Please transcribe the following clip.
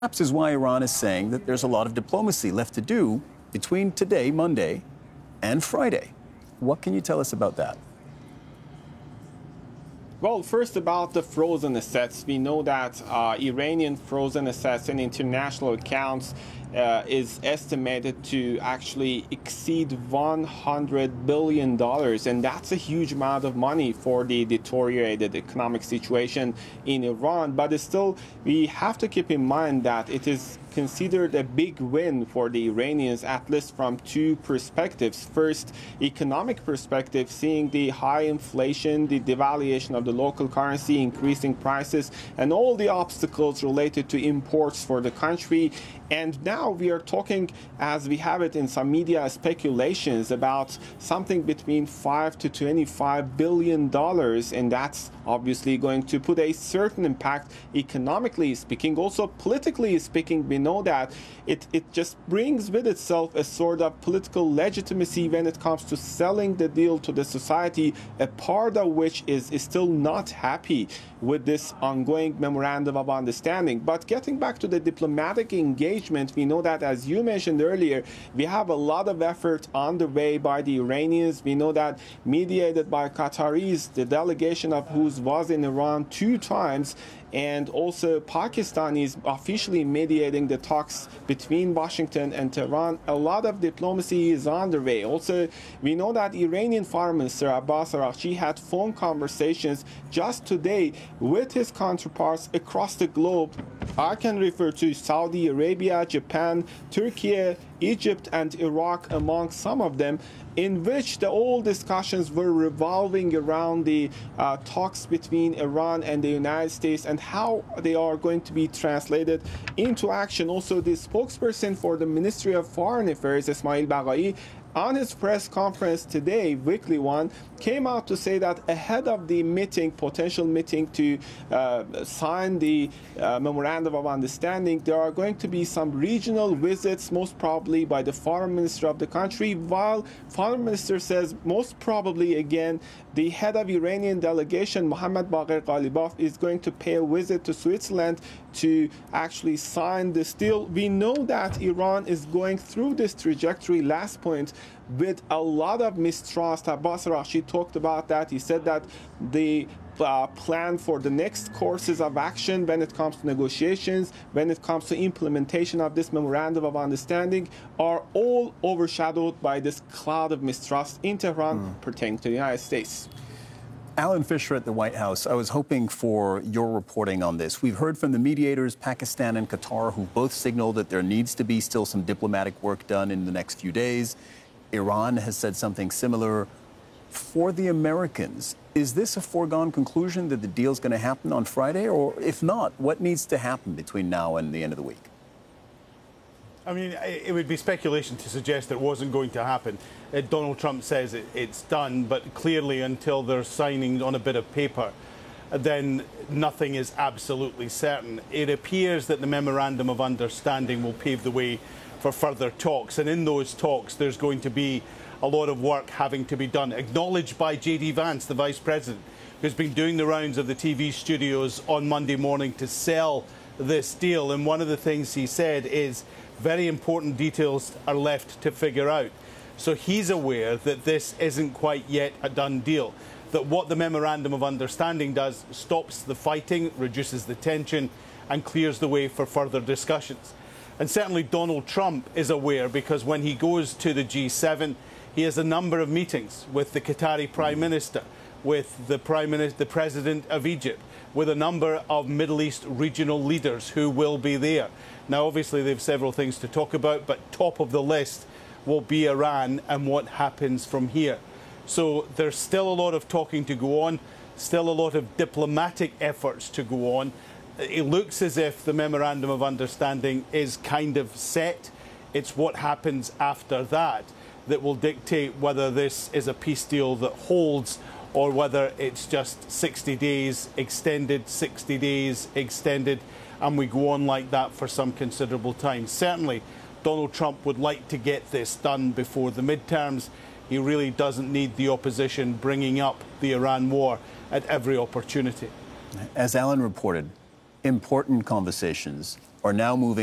perhaps is why Iran is saying that there's a lot of diplomacy left to do between today, Monday, and Friday. What can you tell us about that? Well, first about the frozen assets. We know that Iranian frozen assets in international accounts is estimated to actually exceed $100 billion. And that's a huge amount of money for the deteriorated economic situation in Iran. But still, we have to keep in mind that it is considered a big win for the Iranians, at least from two perspectives. First, economic perspective, seeing the high inflation, the devaluation of the local currency, increasing prices, and all the obstacles related to imports for the country. And now we are talking, as we have it in some media speculations, about something between $5 to $25 billion. And that's obviously going to put a certain impact economically speaking. Also politically speaking, we know that it just brings with itself a sort of political legitimacy when it comes to selling the deal to the society, a part of which is still not happy with this ongoing memorandum of understanding. But getting back to the diplomatic engagement, we know that, as you mentioned earlier, we have a lot of effort on the way by the Iranians. We know that mediated by Qataris, the delegation of whose was in Iran 2 times, and also Pakistan is officially mediating the talks between Washington and Tehran. A lot of diplomacy is on the way. Also, we know that Iranian Foreign Minister Abbas Araghchi had phone conversations just today with his counterparts across the globe. I can refer to Saudi Arabia, Japan, Turkey, Egypt, and Iraq among some of them, in which all discussions were revolving around the talks between Iran and the United States and how they are going to be translated into action. Also, the spokesperson for the Ministry of Foreign Affairs, Ismail Baghai, on his press conference today, weekly one, came out to say that ahead of the meeting, potential meeting to sign the memorandum of understanding, there are going to be some regional visits, most probably by the foreign minister of the country, while foreign minister says most probably, again, the head of Iranian delegation, Mohammad Baqir Ghalibaf, is going to pay a visit to Switzerland to actually sign this deal. We know that Iran is going through this trajectory, last point, with a lot of mistrust. Abbas Araghchi talked about that. He said that the plan for the next courses of action when it comes to negotiations, when it comes to implementation of this memorandum of understanding, are all overshadowed by this cloud of mistrust in Tehran pertaining to the United States. Alan Fisher at the White House, I was hoping for your reporting on this. We've heard from the mediators, Pakistan and Qatar, who both signaled that there needs to be still some diplomatic work done in the next few days. Iran has said something similar. For the Americans, is this a foregone conclusion that the deal's going to happen on Friday? Or if not, what needs to happen between now and the end of the week? I mean, it would be speculation to suggest that it wasn't going to happen. Donald Trump says it's done, but clearly until they're signing on a bit of paper, then nothing is absolutely certain. It appears that the memorandum of understanding will pave the way for further talks, and in those talks there's going to be a lot of work having to be done, acknowledged by J.D. Vance, the Vice President, who's been doing the rounds of the TV studios on Monday morning to sell this deal. And one of the things he said is very important details are left to figure out. So he's aware that this isn't quite yet a done deal, that what the Memorandum of Understanding does stops the fighting, reduces the tension, and clears the way for further discussions. And certainly Donald Trump is aware, because when he goes to the G7, he has a number of meetings with the Qatari Prime Minister, with the President of Egypt, with a number of Middle East regional leaders who will be there. Now, obviously, they have several things to talk about, but top of the list will be Iran and what happens from here. So there's still a lot of talking to go on, still a lot of diplomatic efforts to go on. It looks as if the Memorandum of Understanding is kind of set. It's what happens after that that will dictate whether this is a peace deal that holds or whether it's just 60 days extended, 60 days extended, and we go on like that for some considerable time. Certainly, Donald Trump would like to get this done before the midterms. He really doesn't need the opposition bringing up the Iran war at every opportunity. As Alan reported, important conversations are now moving